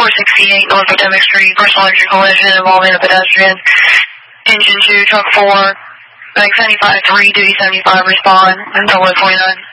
468 North Potomac Street, personal injury collision involving a pedestrian. Engine 2, truck 4, bank 75-3, duty 75, respond, until 29.